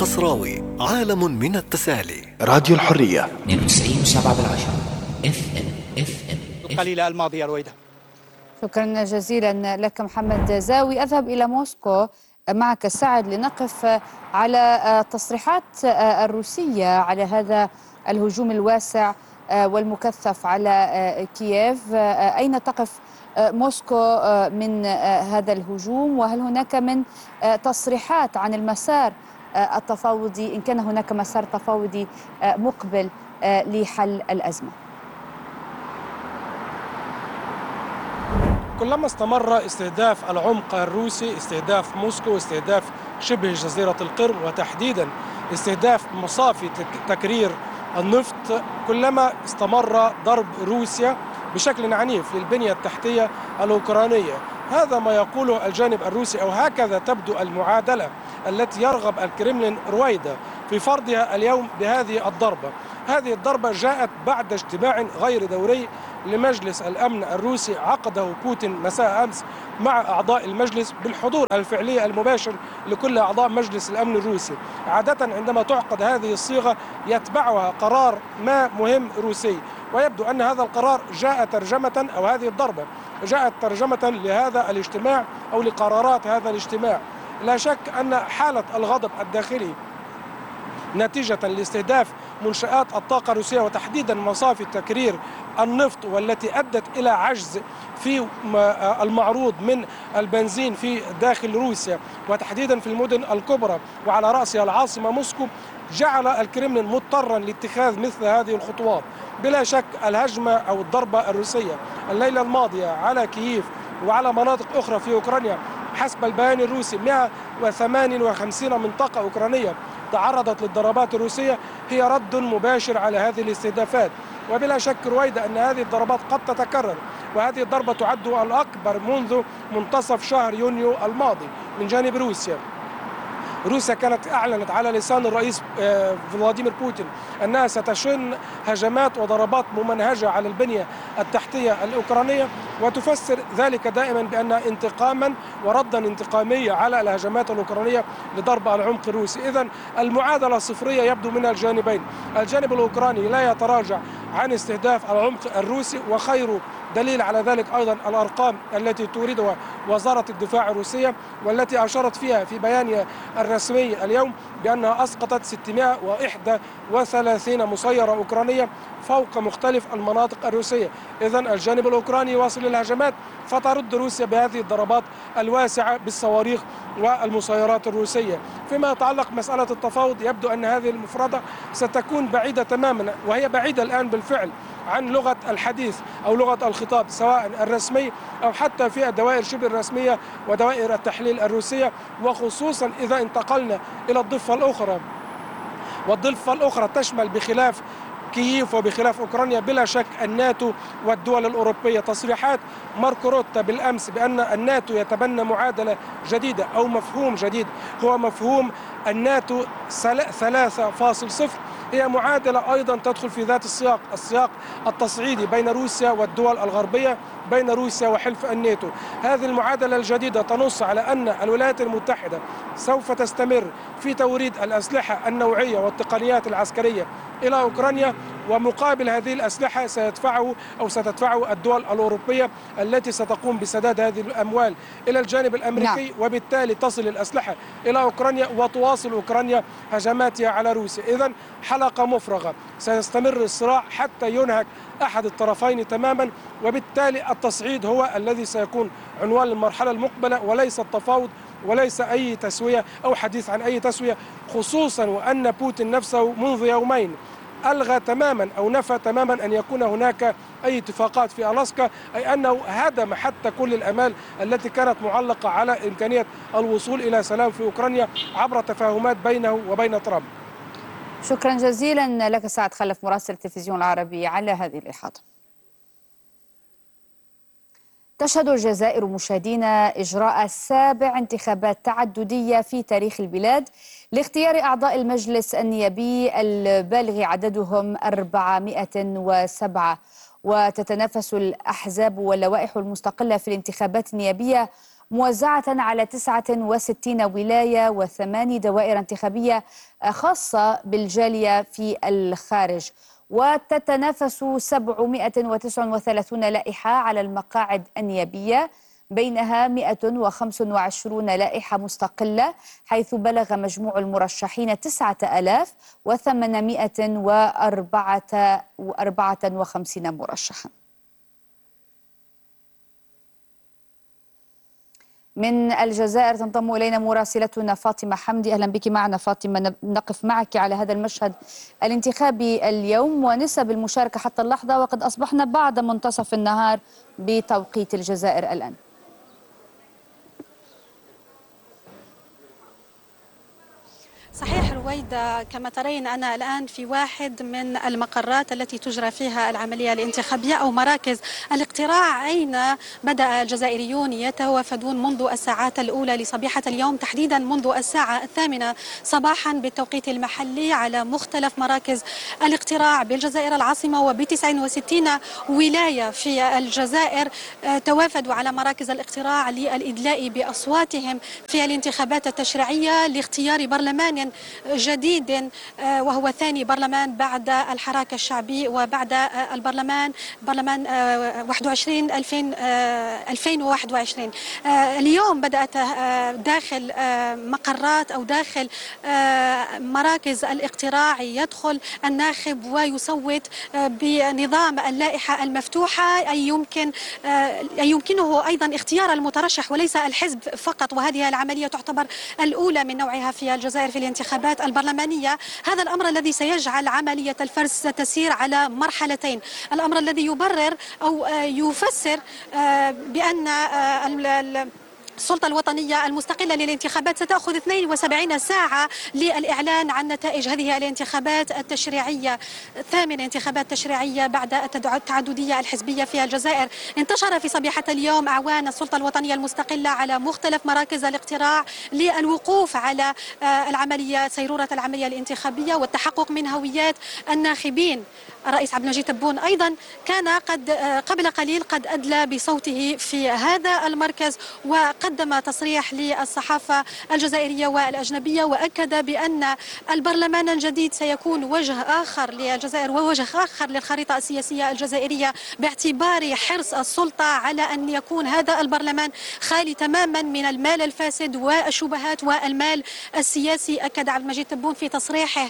القصراوي، عالم من التسالي. راديو الحرية 92.7 FM. القليلة الماضية رويدة. شكرا جزيلا لك محمد زاوي. أذهب إلى موسكو معك سعد لنقف على تصريحات الروسية على هذا الهجوم الواسع والمكثف على كييف. أين تقف موسكو من هذا الهجوم، وهل هناك من تصريحات عن المسار التفاوضي إن كان هناك مسار تفاوضي مقبل لحل الأزمة؟ كلما استمر استهداف العمق الروسي، استهداف موسكو، استهداف شبه جزيرة القرم، وتحديدا استهداف مصافي تكرير النفط، كلما استمر ضرب روسيا بشكل عنيف للبنية التحتية الأوكرانية. هذا ما يقوله الجانب الروسي، أو هكذا تبدو المعادلة التي يرغب الكرملين رويدة في فرضها اليوم بهذه الضربة. هذه الضربة جاءت بعد اجتماع غير دوري لمجلس الأمن الروسي عقده بوتين مساء أمس مع أعضاء المجلس بالحضور الفعلي المباشر لكل أعضاء مجلس الأمن الروسي. عادة عندما تعقد هذه الصيغة يتبعها قرار ما مهم روسي، ويبدو أن هذا القرار جاء ترجمة، أو هذه الضربة جاءت ترجمة لهذا الاجتماع أو لقرارات هذا الاجتماع. لا شك أن حالة الغضب الداخلي نتيجة لاستهداف منشآت الطاقة الروسية وتحديدا مصافي تكرير النفط، والتي أدت إلى عجز في المعروض من البنزين في داخل روسيا وتحديدا في المدن الكبرى وعلى رأسها العاصمة موسكو، جعل الكرملين مضطرا لاتخاذ مثل هذه الخطوات. بلا شك الهجمة أو الضربة الروسية الليلة الماضية على كييف وعلى مناطق أخرى في أوكرانيا، حسب البيان الروسي 158 منطقة أوكرانية تعرضت للضربات الروسية، هي رد مباشر على هذه الاستهدافات. وبلا شك رويدة أن هذه الضربات قد تتكرر، وهذه الضربة تعد الأكبر منذ منتصف شهر يونيو الماضي من جانب روسيا. روسيا كانت أعلنت على لسان الرئيس فلاديمير بوتين أنها ستشن هجمات وضربات ممنهجة على البنية التحتية الأوكرانية، وتفسر ذلك دائما بأنها انتقاما وردا انتقاميا على الهجمات الأوكرانية لضرب العمق الروسي. إذن المعادلة صفرية يبدو من الجانبين. الجانب الأوكراني لا يتراجع عن استهداف العمق الروسي، وخير دليل على ذلك أيضا الأرقام التي توردها وزارة الدفاع الروسية، والتي أشارت فيها في بيانها الرسمي اليوم بأنها أسقطت 631 مسيرة أوكرانية فوق مختلف المناطق الروسية. إذن الجانب الأوكراني يواصل الهجمات، فترد روسيا بهذه الضربات الواسعة بالصواريخ والمسيرات الروسية. فيما يتعلق مسألة التفاوض، يبدو أن هذه المفردة ستكون بعيدة تماما، وهي بعيدة الآن بالفعل عن لغة الحديث أو لغة الخطاب سواء الرسمي أو حتى في الدوائر شبه الرسمية ودوائر التحليل الروسية، وخصوصا إذا انتقلنا إلى الضفة الأخرى، والضفة الأخرى تشمل بخلاف كييف وبخلاف أوكرانيا بلا شك الناتو والدول الأوروبية. تصريحات ماركو روتا بالأمس بأن الناتو يتبنى معادلة جديدة أو مفهوم جديد، هو مفهوم الناتو 3.0، هي معادلة أيضا تدخل في ذات السياق التصعيدي بين روسيا والدول الغربية، بين روسيا وحلف الناتو. هذه المعادلة الجديدة تنص على أن الولايات المتحدة سوف تستمر في توريد الأسلحة النوعية والتقنيات العسكرية إلى أوكرانيا، ومقابل هذه الأسلحة ستدفعه الدول الأوروبية التي ستقوم بسداد هذه الأموال إلى الجانب الأمريكي. نعم. وبالتالي تصل الأسلحة إلى أوكرانيا وتواصل أوكرانيا هجماتها على روسيا. إذن حلقة مفرغة، سيستمر الصراع حتى ينهك أحد الطرفين تماما، وبالتالي التصعيد هو الذي سيكون عنوان المرحلة المقبلة، وليس التفاوض وليس أي تسوية أو حديث عن أي تسوية، خصوصا وأن بوتين نفسه منذ يومين ألغى تماما أو نفى تماما أن يكون هناك أي اتفاقات في ألاسكا، أي أنه هدم حتى كل الأمال التي كانت معلقة على إمكانية الوصول إلى سلام في أوكرانيا عبر تفاهمات بينه وبين ترامب. شكرا جزيلا لك سعد خلف مراسل التلفزيون العربي على هذه الإحاطة. تشهد الجزائر مشاهدينا إجراء 7 انتخابات تعددية في تاريخ البلاد لاختيار أعضاء المجلس النيابي البالغ عددهم 407، وتتنافس الأحزاب واللوائح المستقلة في الانتخابات النيابية موزعة على 69 ولاية و8 دوائر انتخابية خاصة بالجالية في الخارج. وتتنافس 739 لائحة على المقاعد النيابية، بينها 125 لائحة مستقلة، حيث بلغ مجموع المرشحين 9854 مرشحا. من الجزائر تنضم إلينا مراسلتنا فاطمة حمدي. أهلا بك معنا فاطمة، نقف معك على هذا المشهد الانتخابي اليوم ونسب المشاركة حتى اللحظة، وقد أصبحنا بعد منتصف النهار بتوقيت الجزائر الآن. صحيح رويدة، كما ترين أنا الآن في واحد من المقرات التي تجرى فيها العملية الانتخابية أو مراكز الاقتراع، أين بدأ الجزائريون يتوافدون منذ الساعات الأولى لصبيحة اليوم، تحديدا منذ الساعة 8 صباحا بالتوقيت المحلي، على مختلف مراكز الاقتراع بالجزائر العاصمة وب69 ولاية في الجزائر. توافدوا على مراكز الاقتراع للإدلاء بأصواتهم في الانتخابات التشريعية لاختيار برلمان جديد، وهو ثاني برلمان بعد الحراك الشعبي وبعد برلمان 2021. اليوم بدأت داخل مقرات أو داخل مراكز الاقتراع يدخل الناخب ويصوت بنظام اللائحة المفتوحة، أي يمكنه أيضا اختيار المترشح وليس الحزب فقط، وهذه العملية تعتبر الأولى من نوعها في الجزائر في الانتخابات البرلمانية. هذا الأمر الذي سيجعل عملية الفرز تسير على مرحلتين، الأمر الذي يبرر أو يفسر بأن السلطة الوطنية المستقلة للانتخابات ستأخذ 72 ساعة للإعلان عن نتائج هذه الانتخابات التشريعية، ثامن انتخابات تشريعية بعد التعددية الحزبية في الجزائر. انتشر في صبيحة اليوم أعوان السلطة الوطنية المستقلة على مختلف مراكز الاقتراع للوقوف على سيرورة العملية الانتخابية والتحقق من هويات الناخبين. الرئيس عبد المجيد تبون أيضا كان قبل قليل قد أدلى بصوته في هذا المركز، وقدم تصريح للصحافة الجزائرية والأجنبية، وأكد بأن البرلمان الجديد سيكون وجه آخر للجزائر ووجه آخر للخريطة السياسية الجزائرية، باعتبار حرص السلطة على أن يكون هذا البرلمان خالي تماما من المال الفاسد والشبهات والمال السياسي. أكد عبد المجيد تبون في تصريحه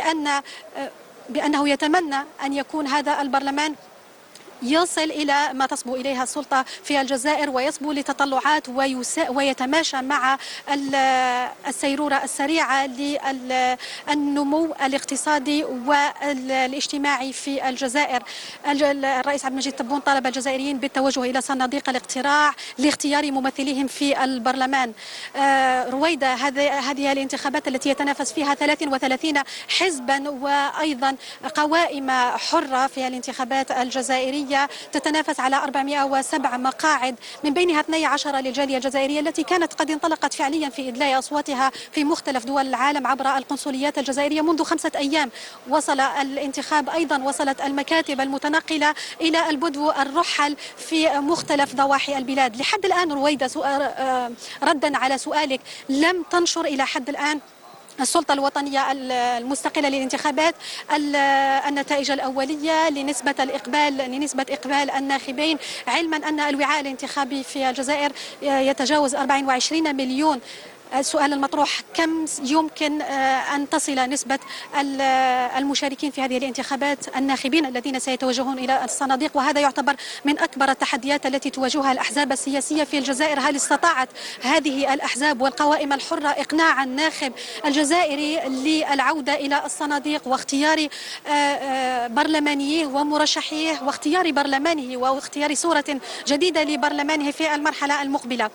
بأنه يتمنى أن يكون هذا البرلمان يصل إلى ما تصبو إليها السلطة في الجزائر، ويصبو لتطلعات ويتماشى مع السيرورة السريعة للنمو الاقتصادي والاجتماعي في الجزائر. الرئيس عبد المجيد تبون طالب الجزائريين بالتوجه إلى صناديق الاقتراع لاختيار ممثليهم في البرلمان. رويدة، هذه الانتخابات التي يتنافس فيها 33 حزبا وأيضا قوائم حرة في الانتخابات الجزائرية، تتنافس على 407 مقاعد، من بينها 12 للجالية الجزائرية التي كانت قد انطلقت فعليا في إدلاء أصواتها في مختلف دول العالم عبر القنصليات الجزائرية منذ 5 أيام. وصل الانتخاب أيضا، وصلت المكاتب المتنقلة إلى البدو الرحل في مختلف ضواحي البلاد. لحد الآن رويدة، ردا على سؤالك، لم تنشر إلى حد الآن السلطة الوطنية المستقلة للانتخابات النتائج الأولية لنسبة إقبال الناخبين، علما أن الوعاء الانتخابي في الجزائر يتجاوز 24 مليون. السؤال المطروح: كم يمكن أن تصل نسبة المشاركين في هذه الانتخابات الناخبين الذين سيتوجهون إلى الصناديق؟ وهذا يعتبر من أكبر التحديات التي تواجهها الأحزاب السياسية في الجزائر. هل استطاعت هذه الأحزاب والقوائم الحرة إقناع الناخب الجزائري للعودة إلى الصناديق واختيار برلمانيه ومرشحيه واختيار برلمانه واختيار صورة جديدة لبرلمانه في المرحلة المقبلة؟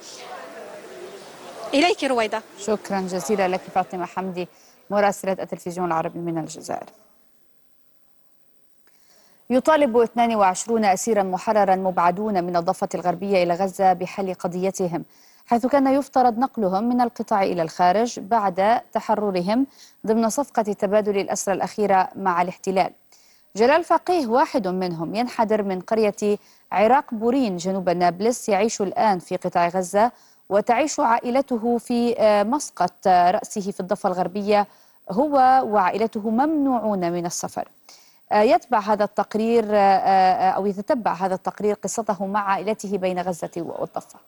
إليك رويدة. شكرا جزيلا لك فاطمة حمدي، مراسلة التلفزيون العربي من الجزائر. يطالب 22 أسيرا محررا مبعدون من الضفة الغربية إلى غزة بحل قضيتهم، حيث كان يفترض نقلهم من القطاع إلى الخارج بعد تحررهم ضمن صفقة تبادل الأسرى الأخيرة مع الاحتلال. جلال فقيه واحد منهم، ينحدر من قرية عراق بورين جنوب نابلس، يعيش الآن في قطاع غزة وتعيش عائلته في مسقط رأسه في الضفة الغربية. هو وعائلته ممنوعون من السفر. يتبع هذا التقرير أو يتتبع هذا التقرير قصته مع عائلته بين غزة والضفة.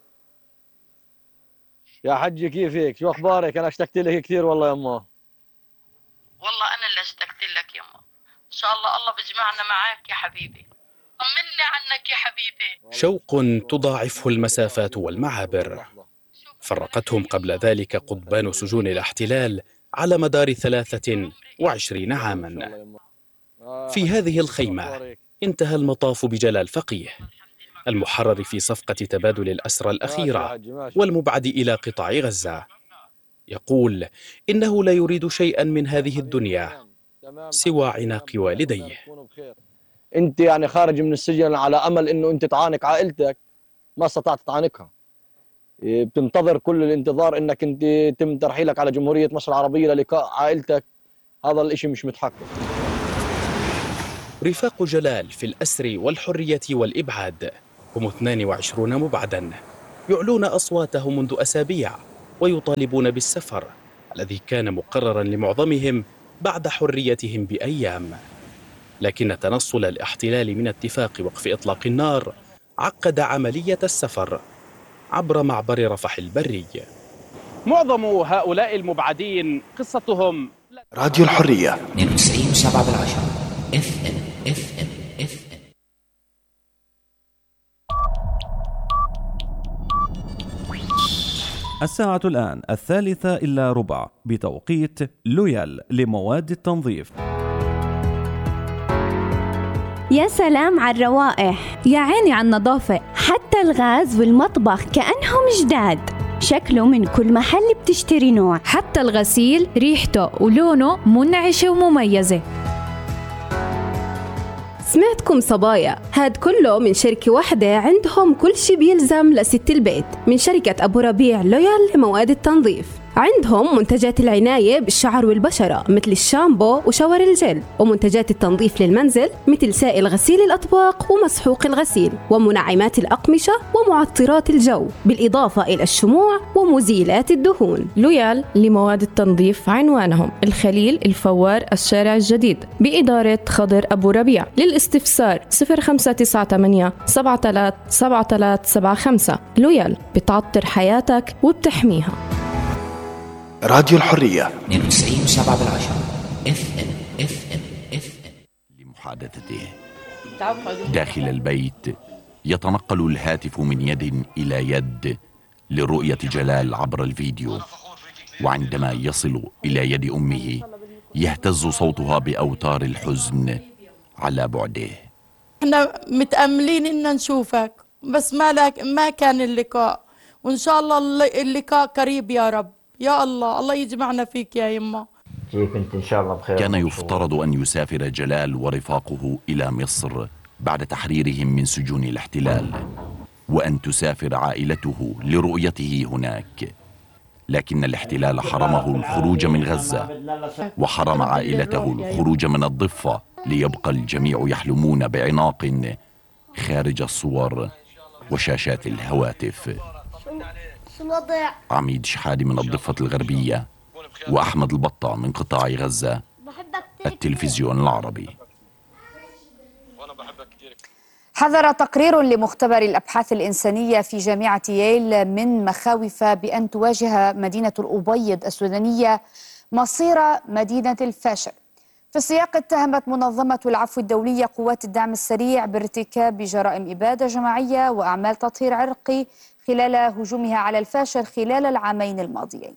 يا حجي كيفك؟ شو أخبارك؟ أنا اشتقت لك كثير والله يا أمه. والله أنا اللي اشتقت لك يما. إن شاء الله بيجمعنا معاك يا حبيبي. طمني عنك يا حبيبي. شوق تضاعفه المسافات والمعابر. فرقتهم قبل ذلك قضبان سجون الاحتلال على مدار 23 عاما. في هذه الخيمة انتهى المطاف بجلال فقيه، المحرر في صفقة تبادل الأسرى الأخيرة والمبعد إلى قطاع غزة. يقول إنه لا يريد شيئا من هذه الدنيا سوى عناق والديه. أنت يعني خارج من السجن على أمل أنه أنت تعانق عائلتك، ما استطعت تعانقها. بتنتظر كل الانتظار أنك أنت يتم ترحيلك على جمهورية مصر العربية للقاء عائلتك. هذا الإشي مش متحقق. رفاق جلال في الأسر والحرية والإبعاد هم 22 مبعدا، يعلون أصواتهم منذ أسابيع ويطالبون بالسفر الذي كان مقررا لمعظمهم بعد حريتهم بأيام. لكن تنصل الاحتلال من اتفاق وقف إطلاق النار عقد عملية السفر عبر معبر رفح البري. معظم هؤلاء المبعدين قصتهم راديو الحرية 92.7 FM. الساعة الآن 3:03 بتوقيت لويال لمواد التنظيف. يا سلام على الروائح، يا عيني على النظافة، حتى الغاز والمطبخ كأنهم جداد. شكله من كل محل بتشتري نوع، حتى الغسيل ريحته ولونه منعشة ومميزة. سمعتكم صبايا، هاد كله من شركة واحدة عندهم كل شي بيلزم لست البيت، من شركة أبو ربيع لويال لمواد التنظيف. عندهم منتجات العناية بالشعر والبشرة مثل الشامبو وشاور الجل، ومنتجات التنظيف للمنزل مثل سائل غسيل الأطباق ومسحوق الغسيل، ومنعمات الأقمشة ومعطرات الجو، بالإضافة إلى الشموع ومزيلات الدهون. لويال لمواد التنظيف عنوانهم الخليل الفوار الشارع الجديد بإدارة خضر أبو ربيع. للاستفسار 0598 737375. لويال بتعطر حياتك وبتحميها. راديو الحرية 92.7 FM. لمحادثته داخل البيت يتنقل الهاتف من يد إلى يد لرؤية جلال عبر الفيديو، وعندما يصل إلى يد أمه يهتز صوتها بأوتار الحزن على بعده. احنا متأملين إن نشوفك، بس ما كان اللقاء، وإن شاء الله اللقاء قريب يا رب. يا الله يجمعنا فيك يا يما. كيف انت؟ ان شاء الله بخير. كان يفترض أن يسافر جلال ورفاقه إلى مصر بعد تحريرهم من سجون الاحتلال، وأن تسافر عائلته لرؤيته هناك، لكن الاحتلال حرمه الخروج من غزة وحرم عائلته الخروج من الضفة، ليبقى الجميع يحلمون بعناق خارج الصور وشاشات الهواتف. عميد شحادي من الضفة الغربية وأحمد البطة من قطاع غزة، التلفزيون العربي. حذر تقرير لمختبر الأبحاث الإنسانية في جامعة ييل من مخاوف بأن تواجه مدينة الأبيض السودانية مصير مدينة الفاشر. في السياق اتهمت منظمة العفو الدولية قوات الدعم السريع بارتكاب جرائم إبادة جماعية وأعمال تطهير عرقي خلال هجومها على الفاشر خلال العامين الماضيين.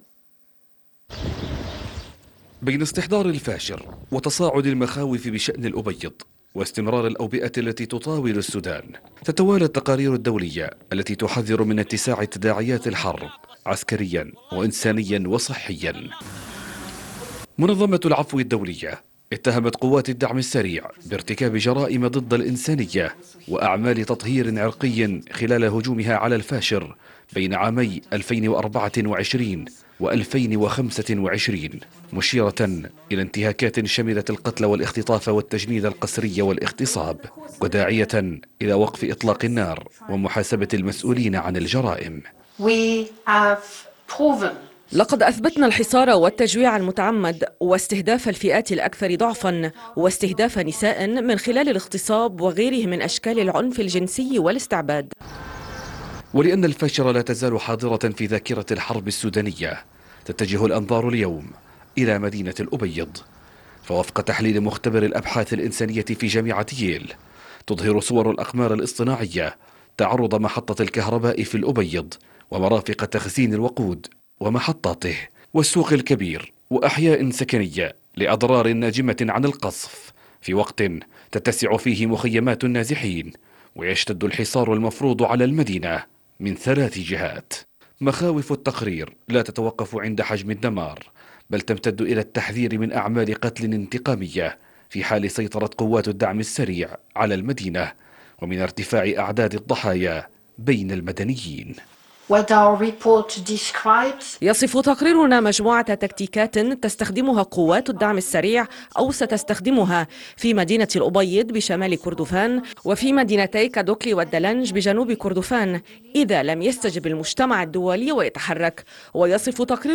بين استحضار الفاشر وتصاعد المخاوف بشأن الأبيض واستمرار الأوبئة التي تطاول السودان، تتوالى التقارير الدولية التي تحذر من اتساع تداعيات الحرب عسكريا وإنسانيا وصحيا. منظمة العفو الدولية اتهمت قوات الدعم السريع بارتكاب جرائم ضد الإنسانية وأعمال تطهير عرقي خلال هجومها على الفاشر بين عامي 2024 و2025، مشيرة إلى انتهاكات شملت القتل والاختطاف والتجنيد القسري والاغتصاب، وداعية إلى وقف إطلاق النار ومحاسبة المسؤولين عن الجرائم. We have proven لقد أثبتنا الحصار والتجويع المتعمد واستهداف الفئات الأكثر ضعفاً واستهداف نساء من خلال الاغتصاب وغيره من أشكال العنف الجنسي والاستعباد. ولأن الفاشرة لا تزال حاضرة في ذاكرة الحرب السودانية، تتجه الأنظار اليوم إلى مدينة الأبيض. فوفق تحليل مختبر الأبحاث الإنسانية في جامعة ييل، تظهر صور الأقمار الاصطناعية تعرض محطة الكهرباء في الأبيض ومرافق تخزين الوقود ومحطاته والسوق الكبير وأحياء سكنية لأضرار ناجمة عن القصف، في وقت تتسع فيه مخيمات النازحين ويشتد الحصار المفروض على المدينة من 3 جهات. مخاوف التقرير لا تتوقف عند حجم الدمار، بل تمتد إلى التحذير من أعمال قتل انتقامية في حال سيطرة قوات الدعم السريع على المدينة، ومن ارتفاع أعداد الضحايا بين المدنيين. what our report describes. يصف تقريرنا مجموعة تكتيكات تستخدمها قوات الدعم السريع أو ستستخدمها في مدينة الأبيض بشمال كردفان وفي مدينتي كادوكلي والدلنج بجنوب كردفان إذا لم يستجب المجتمع الدولي ويتحرك. ويصف تقرير